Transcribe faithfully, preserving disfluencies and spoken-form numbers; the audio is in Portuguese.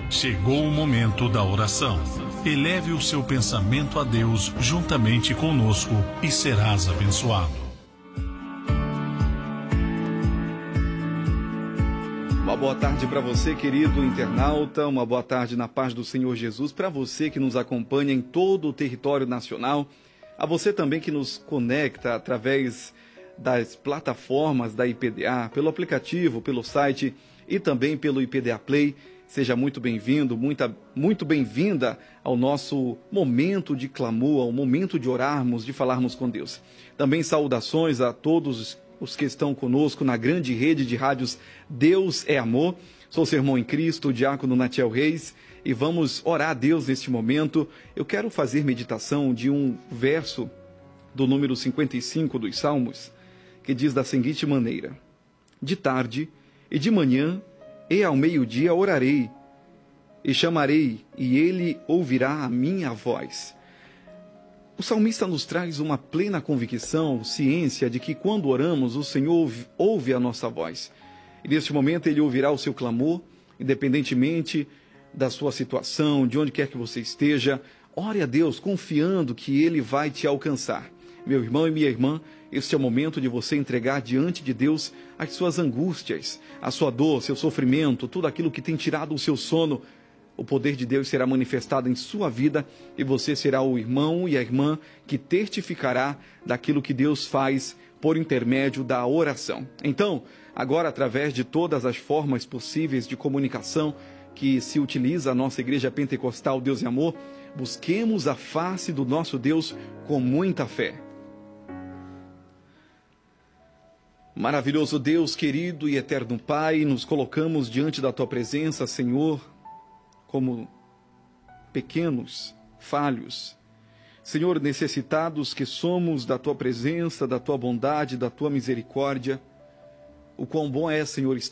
Chegou o momento da oração. Eleve o seu pensamento a Deus juntamente conosco e serás abençoado. Uma boa tarde para você, querido internauta, uma boa tarde na paz do Senhor Jesus, para você que nos acompanha em todo o território nacional, a você também que nos conecta através das plataformas da I P D A, pelo aplicativo, pelo site e também pelo I P D A Play. Seja muito bem-vindo, muita, muito bem-vinda ao nosso momento de clamor, ao momento de orarmos, de falarmos com Deus. Também saudações a todos os que estão conosco na grande rede de rádios Deus é Amor. Sou seu irmão em Cristo, o diácono Natiel Reis, e vamos orar a Deus neste momento. Eu quero fazer meditação de um verso do número cinquenta e cinco dos Salmos, que diz da seguinte maneira: de tarde e de manhã e ao meio-dia orarei, e chamarei, e ele ouvirá a minha voz. O salmista nos traz uma plena convicção, ciência de que quando oramos, o Senhor ouve, ouve a nossa voz. E neste momento ele ouvirá o seu clamor, independentemente da sua situação, de onde quer que você esteja. Ore a Deus, confiando que ele vai te alcançar. Meu irmão e minha irmã, este é o momento de você entregar diante de Deus as suas angústias, a sua dor, seu sofrimento, tudo aquilo que tem tirado o seu sono. O poder de Deus será manifestado em sua vida e você será o irmão e a irmã que testificará daquilo que Deus faz por intermédio da oração. Então, agora, através de todas as formas possíveis de comunicação que se utiliza a nossa Igreja Pentecostal Deus e Amor, busquemos a face do nosso Deus com muita fé. Maravilhoso Deus, querido e eterno Pai, nos colocamos diante da Tua presença, Senhor, como pequenos, falhos, Senhor, necessitados que somos da Tua presença, da Tua bondade, da Tua misericórdia. O quão bom é, Senhor,